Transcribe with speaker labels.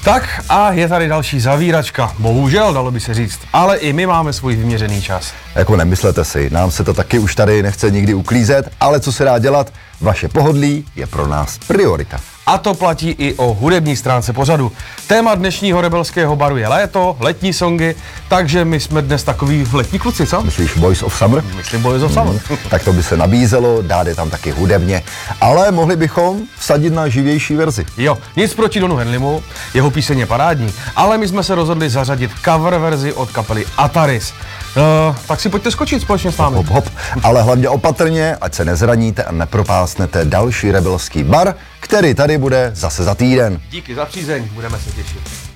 Speaker 1: Tak a je tady další zavíračka. Bohužel, dalo by se říct. Ale i my máme svůj vyměřený čas.
Speaker 2: Jako nemyslete si, nám se to taky už tady nechce nikdy uklízet, ale co se dá dělat, vaše pohodlí je pro nás priorita.
Speaker 1: A to platí i o hudební stránce pořadu. Téma dnešního rebelského baru je léto, letní songy, takže my jsme dnes takový letní kluci, co?
Speaker 2: Myslíš Boys of Summer?
Speaker 1: Myslím Boys of Summer.
Speaker 2: Tak to by se nabízelo, dát je tam taky hudebně, ale mohli bychom vsadit na živější verzi.
Speaker 1: Jo, nic proti Donu Henlimu, jeho píseň je parádní, ale my jsme se rozhodli zařadit cover verzi od kapely Ataris. Tak si pojďte skočit společně s námi.
Speaker 2: Hop, hop, ale hlavně opatrně, ať se nezraníte a nepropásnete další rebelský bar, který tady bude zase za týden.
Speaker 1: Díky za přízeň, budeme se těšit.